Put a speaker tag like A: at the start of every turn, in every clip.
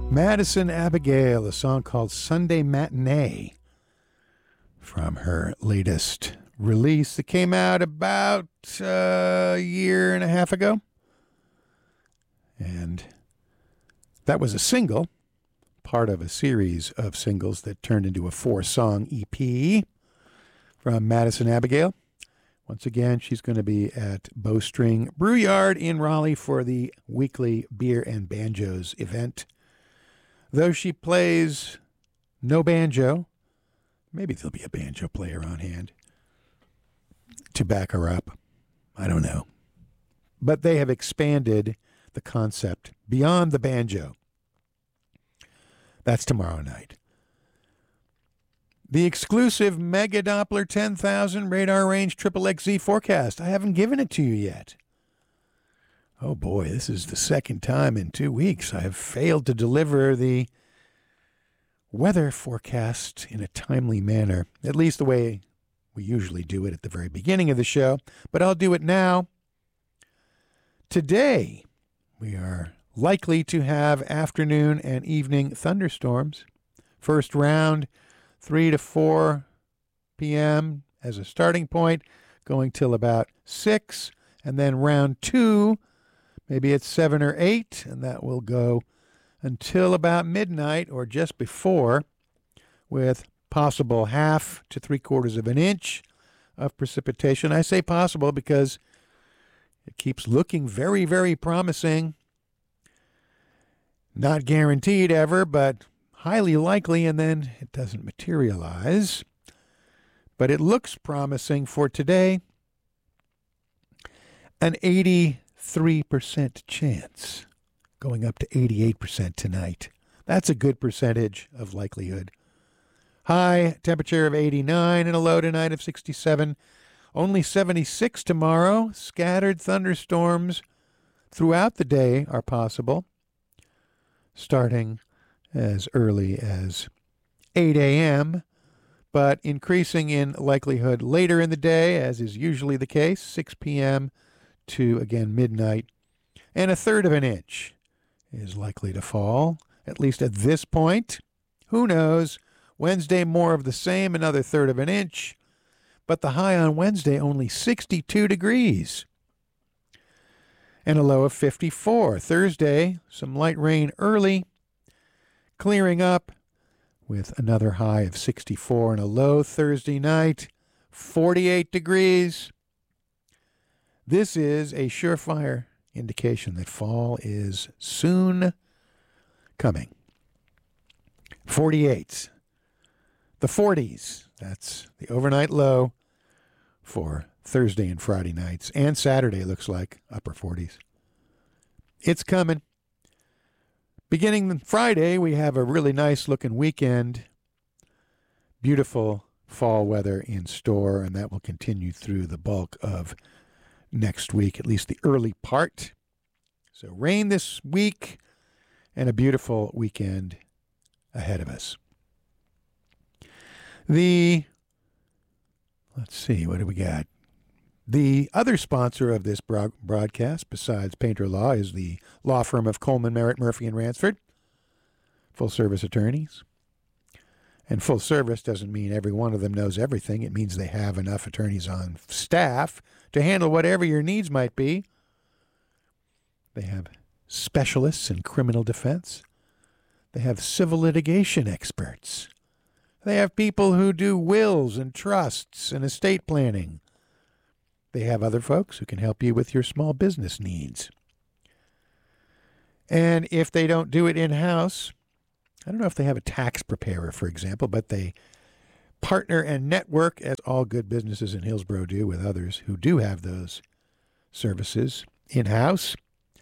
A: Madison Abigail, a song called Sunday Matinee from her latest release that came out about a year and a half ago. And that was a single, part of a series of singles that turned into a 4-song EP from Madison Abigail. Once again, she's going to be at Bowstring Brew Yard in Raleigh for the weekly Beer and Banjos event. Though she plays no banjo, maybe there'll be a banjo player on hand to back her up. I don't know. But they have expanded the concept beyond the banjo. That's tomorrow night. The exclusive Mega Doppler 10,000 radar range XXXZ forecast. I haven't given it to you yet. Oh boy, this is the second time in 2 weeks I have failed to deliver the weather forecast in a timely manner, at least the way we usually do it at the very beginning of the show, but I'll do it now. Today, we are likely to have afternoon and evening thunderstorms. First round, 3 to 4 p.m. as a starting point, going till about 6, and then round 2, maybe it's 7 or 8, and that will go until about midnight or just before, with possible 1/2 to 3/4 of an inch of precipitation. I say possible because it keeps looking very, very promising. Not guaranteed ever, but highly likely, and then it doesn't materialize. But it looks promising for today. An 83% chance, going up to 88% tonight. That's a good percentage of likelihood. High temperature of 89 and a low tonight of 67. Only 76 tomorrow. Scattered thunderstorms throughout the day are possible, starting as early as 8 a.m., but increasing in likelihood later in the day, as is usually the case, 6 p.m. to, again, midnight. And 1/3 of an inch is likely to fall, at least at this point. Who knows? Wednesday, more of the same, another 1/3 of an inch. But the high on Wednesday, only 62 degrees. And a low of 54. Thursday, some light rain early, clearing up with another high of 64 and a low Thursday night, 48 degrees. This is a surefire indication that fall is soon coming. 48. The 40s. That's the overnight low for Thursday and Friday nights. And Saturday looks like upper 40s. It's coming. Beginning Friday, we have a really nice looking weekend. Beautiful fall weather in store, and that will continue through the bulk of next week, at least the early part. So rain this week and a beautiful weekend ahead of us. Let's see, what do we got? The other sponsor of this broadcast, besides Painter Law, is the law firm of Coleman, Merritt, Murphy, and Ransford, full-service attorneys. And full service doesn't mean every one of them knows everything. It means they have enough attorneys on staff to handle whatever your needs might be. They have specialists in criminal defense. They have civil litigation experts. They have people who do wills and trusts and estate planning. They have other folks who can help you with your small business needs. And if they don't do it in-house, I don't know if they have a tax preparer, for example, but they partner and network, as all good businesses in Hillsborough do, with others who do have those services in-house.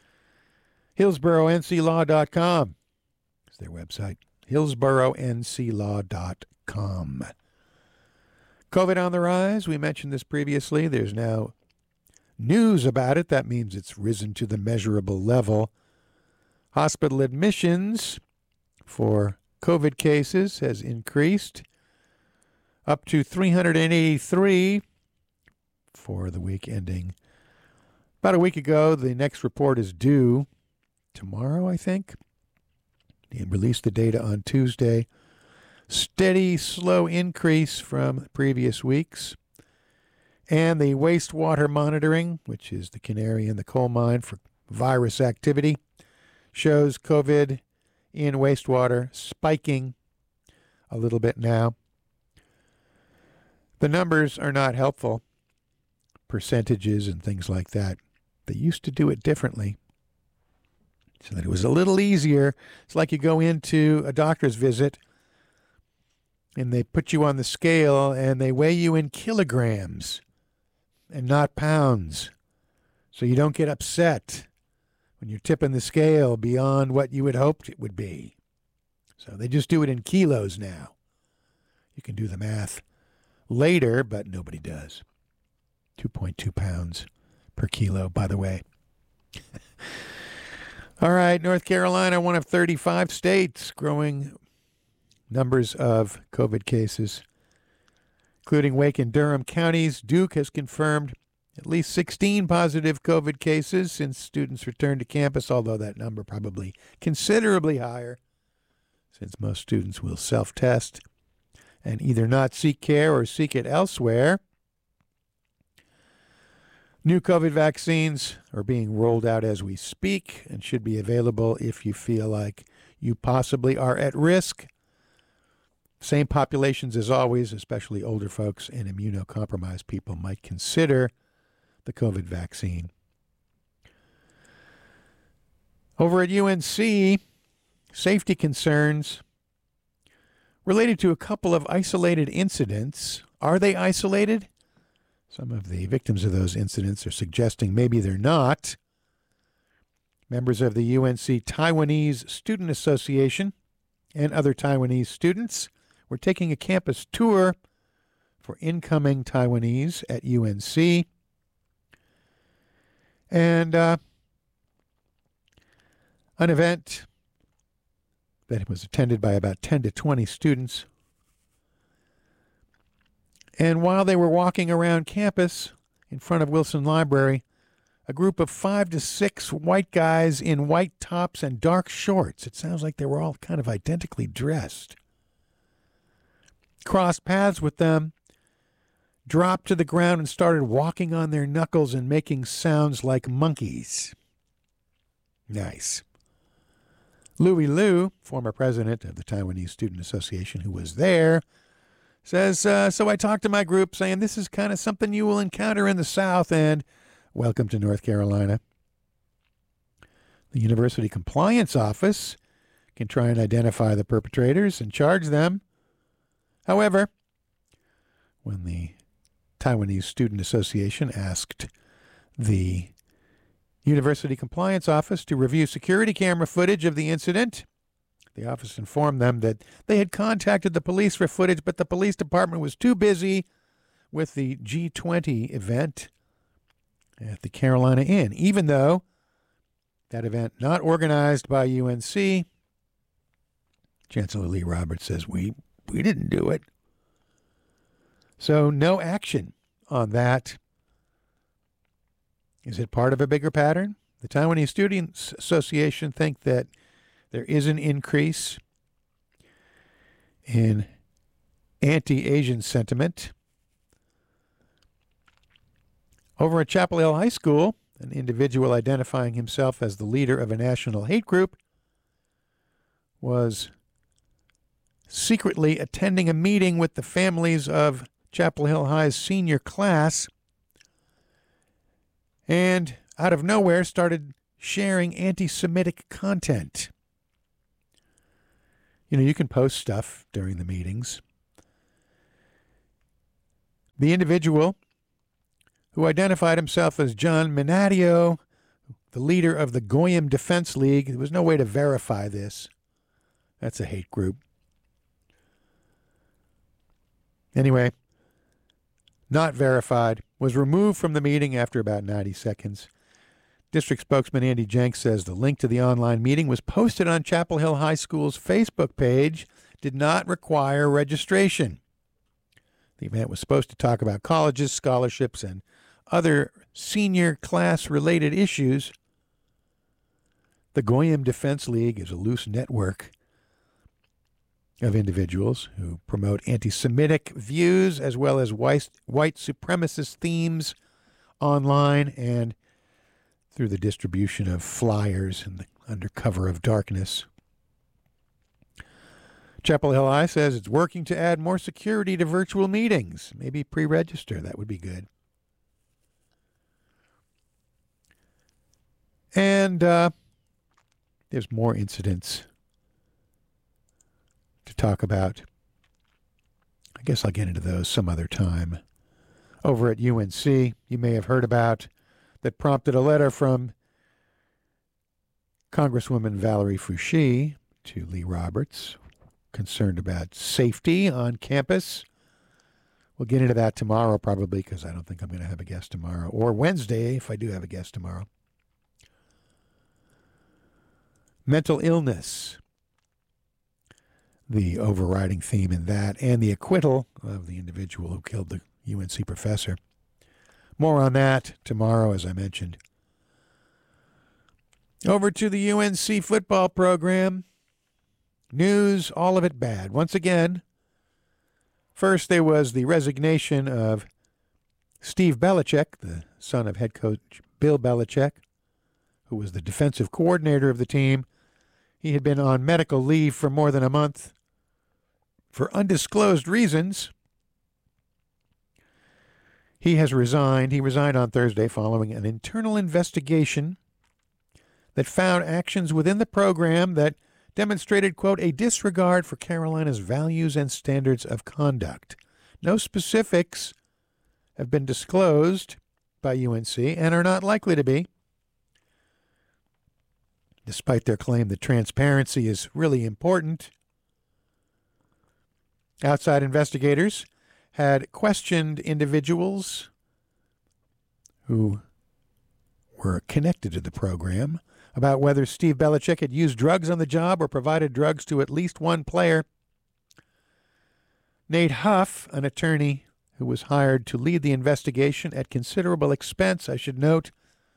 A: HillsboroughNClaw.com is their website. HillsboroughNClaw.com. COVID on the rise. We mentioned this previously. There's now news about it. That means it's risen to the measurable level. Hospital admissions for COVID cases has increased up to 383 for the week ending about a week ago. The next report is due tomorrow, I think. He released the data on Tuesday. Steady, slow increase from previous weeks. And the wastewater monitoring, which is the canary in the coal mine for virus activity, shows COVID in wastewater spiking a little bit now. The numbers are not helpful, percentages and things like that. They used to do it differently so that it was a little easier. It's like you go into a doctor's visit and they put you on the scale and they weigh you in kilograms and not pounds, so you don't get upset when you're tipping the scale beyond what you had hoped it would be. So they just do it in kilos now. You can do the math later, but nobody does. 2.2 pounds per kilo, by the way. All right, North Carolina, one of 35 states growing numbers of COVID cases, including Wake and Durham counties. Duke has confirmed at least 16 positive COVID cases since students returned to campus, although that number probably considerably higher, since most students will self-test and either not seek care or seek it elsewhere. New COVID vaccines are being rolled out as we speak and should be available if you feel like you possibly are at risk. Same populations as always, especially older folks and immunocompromised people, might consider the COVID vaccine. Over at UNC, safety concerns related to a couple of isolated incidents. Are they isolated? Some of the victims of those incidents are suggesting maybe they're not. Members of the UNC Taiwanese Student Association and other Taiwanese students were taking a campus tour for incoming Taiwanese at UNC. And an event that was attended by about 10 to 20 students. And while they were walking around campus in front of Wilson Library, a group of 5 to 6 white guys in white tops and dark shorts, it sounds like they were all kind of identically dressed, crossed paths with them, dropped to the ground and started walking on their knuckles and making sounds like monkeys. Nice. Louis Liu, former president of the Taiwanese Student Association, who was there, says, so I talked to my group saying this is kind of something you will encounter in the South, and welcome to North Carolina. The University Compliance Office can try and identify the perpetrators and charge them. However, when the Taiwanese Student Association asked the University Compliance Office to review security camera footage of the incident, the office informed them that they had contacted the police for footage, but the police department was too busy with the G20 event at the Carolina Inn, even though that event not organized by UNC. Chancellor Lee Roberts says, we didn't do it. So no action on that. Is it part of a bigger pattern? The Taiwanese Students Association think that there is an increase in anti-Asian sentiment. Over at Chapel Hill High School, an individual identifying himself as the leader of a national hate group was secretly attending a meeting with the families of Chapel Hill High's senior class, and out of nowhere started sharing anti-Semitic content. You know, you can post stuff during the meetings. The individual, who identified himself as John Minadio, the leader of the Goyim Defense League, there was no way to verify this. That's a hate group. Anyway, not verified, was removed from the meeting after about 90 seconds. District spokesman Andy Jenks says the link to the online meeting was posted on Chapel Hill High School's Facebook page, did not require registration. The event was supposed to talk about colleges, scholarships, and other senior class-related issues. The Goyim Defense League is a loose network of individuals who promote anti-Semitic views as well as white supremacist themes online and through the distribution of flyers under cover of darkness. Chapel Hill High says it's working to add more security to virtual meetings. Maybe pre-register. That would be good. And there's more incidents to talk about. I guess I'll get into those some other time. Over at UNC, you may have heard about that prompted a letter from Congresswoman Valerie Foushee to Lee Roberts, concerned about safety on campus. We'll get into that tomorrow probably, because I don't think I'm going to have a guest tomorrow, or Wednesday if I do have a guest tomorrow. Mental illness, the overriding theme in that, and the acquittal of the individual who killed the UNC professor. More on that tomorrow, as I mentioned. Over to the UNC football program. News, all of it bad. Once again, first there was the resignation of Steve Belichick, the son of head coach Bill Belichick, who was the defensive coordinator of the team. He had been on medical leave for more than a month for undisclosed reasons. He has resigned. He resigned on Thursday following an internal investigation that found actions within the program that demonstrated, quote, a disregard for Carolina's values and standards of conduct. No specifics have been disclosed by UNC and are not likely to be, despite their claim that transparency is really important. Outside investigators had questioned individuals who were connected to the program about whether Steve Belichick had used drugs on the job or provided drugs to at least one player. Nate Huff, an attorney who was hired to lead the investigation at considerable expense, I should note,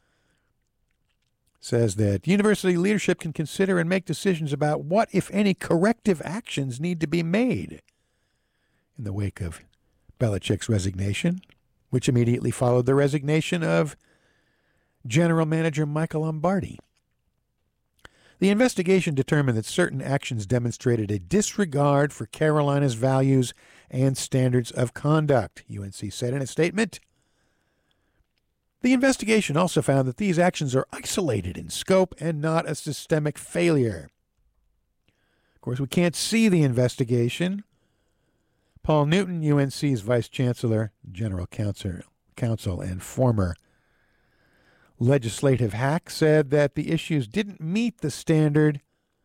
A: says that university leadership can consider and make decisions about what, if any, corrective actions need to be made in the wake of Belichick's resignation, which immediately followed the resignation of general manager Michael Lombardi. The investigation determined that certain actions demonstrated a disregard for Carolina's values and standards of conduct, UNC said in a statement. The investigation also found that these actions are isolated in scope and not a systemic failure. Of course, we can't see the investigation. Paul Newton, UNC's vice chancellor, general counsel, and former legislative hack, said that the issues didn't meet the standard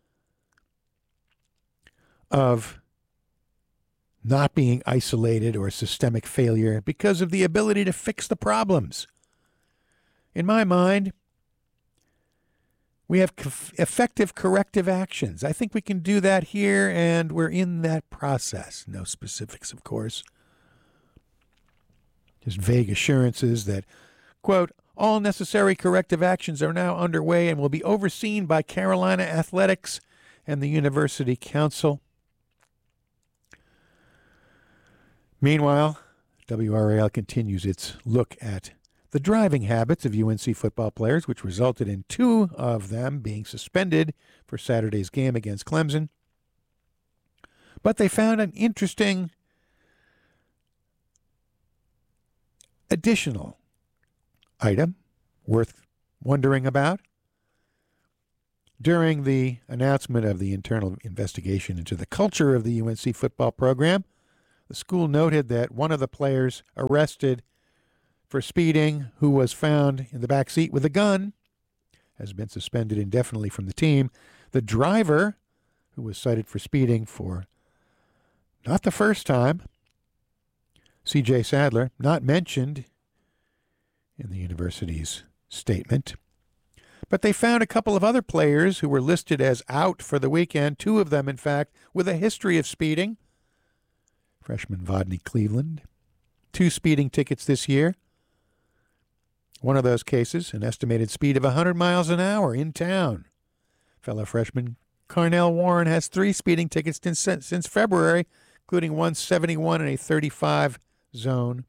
A: of not being isolated or systemic failure because of the ability to fix the problems. In my mind, we have effective corrective actions. I think we can do that here, and we're in that process. No specifics, of course. Just vague assurances that, quote, all necessary corrective actions are now underway and will be overseen by Carolina Athletics and the University Council. Meanwhile, WRAL continues its look at the driving habits of UNC football players, which resulted in 2 of them being suspended for Saturday's game against Clemson. But they found an interesting additional item worth wondering about. During the announcement of the internal investigation into the culture of the UNC football program, the school noted that one of the players arrested for speeding, who was found in the back seat with a gun, has been suspended indefinitely from the team. The driver, who was cited for speeding for not the first time, C.J. Sadler, not mentioned in the university's statement. But they found a couple of other players who were listed as out for the weekend, 2 of them, in fact, with a history of speeding. Freshman Vodney Cleveland, 2 speeding tickets this year. One of those cases, an estimated speed of 100 miles an hour in town. Fellow freshman Carnell Warren has 3 speeding tickets since February, including one 71 in a 35 zone.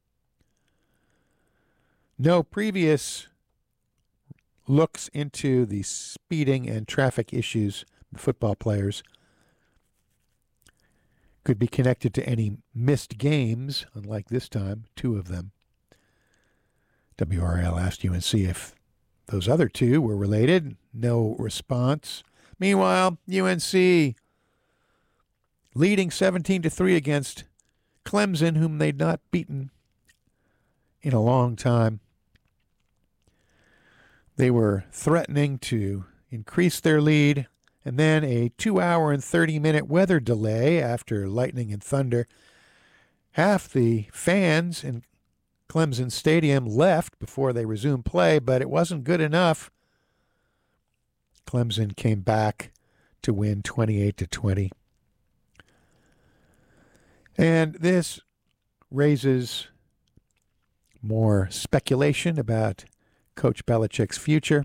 A: No previous looks into the speeding and traffic issues of football players could be connected to any missed games, unlike this time, 2 of them. WRAL asked UNC if those other 2 were related. No response. Meanwhile, UNC leading 17-3 against Clemson, whom they'd not beaten in a long time. They were threatening to increase their lead, and then a 2-hour and 30-minute weather delay after lightning and thunder. Half the fans in Clemson Stadium left before they resumed play, but it wasn't good enough. Clemson came back to win 28-20. And this raises more speculation about Coach Belichick's future.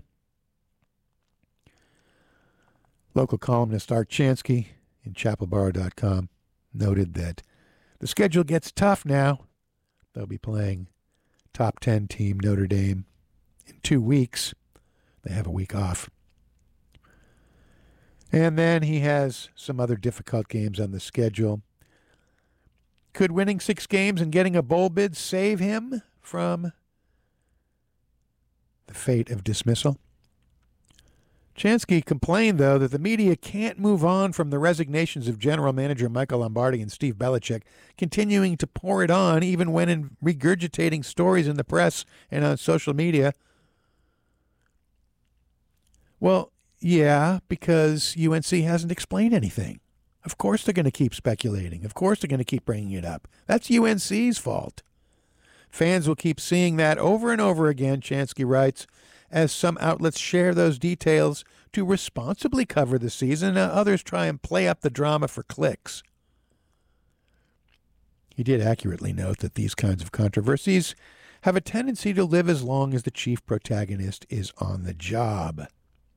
A: Local columnist Art Chansky in chapelboro.com noted that the schedule gets tough now. They'll be playing top 10 team Notre Dame in 2 weeks. They have a week off. And then he has some other difficult games on the schedule. Could winning 6 games and getting a bowl bid save him from the fate of dismissal? Chansky complained, though, that the media can't move on from the resignations of general manager Michael Lombardi and Steve Belichick, continuing to pour it on even when regurgitating stories in the press and on social media. Well, yeah, because UNC hasn't explained anything. Of course they're going to keep speculating. Of course they're going to keep bringing it up. That's UNC's fault. Fans will keep seeing that over and over again, Chansky writes, as some outlets share those details to responsibly cover the season, and others try and play up the drama for clicks. He did accurately note that these kinds of controversies have a tendency to live as long as the chief protagonist is on the job.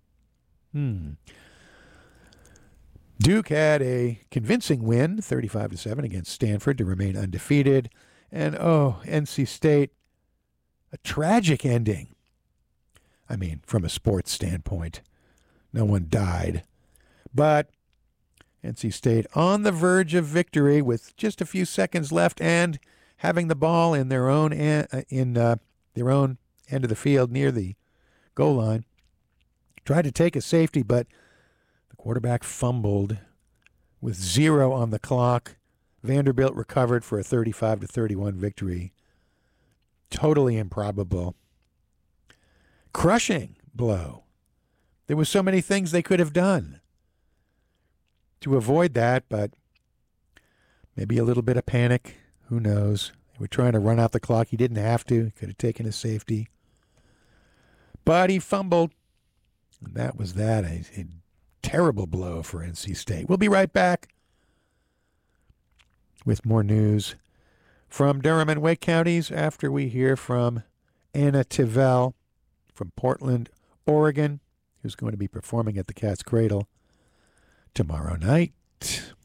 A: Duke had a convincing win, 35-7 against Stanford, to remain undefeated. And, NC State, a tragic ending. I mean, from a sports standpoint, no one died. But NC State on the verge of victory with just a few seconds left and having the ball in their own end of the field near the goal line. Tried to take a safety, but the quarterback fumbled with 0 on the clock. Vanderbilt recovered for a 35-31 victory. Totally improbable. Crushing blow. There were so many things they could have done to avoid that, but maybe a little bit of panic. Who knows? They were trying to run out the clock. He didn't have to. He could have taken a safety. But he fumbled. And that was that. A terrible blow for NC State. We'll be right back with more news from Durham and Wake counties after we hear from Anna Tivell from Portland, Oregon, who's going to be performing at the Cat's Cradle tomorrow night.